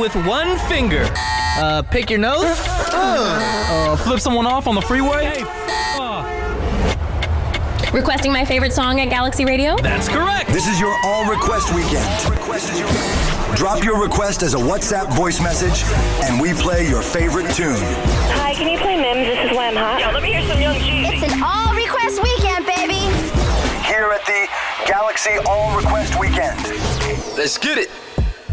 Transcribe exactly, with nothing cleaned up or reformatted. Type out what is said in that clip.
with one finger. Uh, pick your nose? Uh, flip someone off on the freeway? Requesting my favorite song at Galaxy Radio? That's correct. This is your all request weekend. Drop your request as a WhatsApp voice message, and we play your favorite tune. Hi, can you play Mims? This is Why I'm Hot. Yo, let me hear some Young Jeezy. It's an all request weekend, baby. Here at the Galaxy All Request Weekend. Let's get it.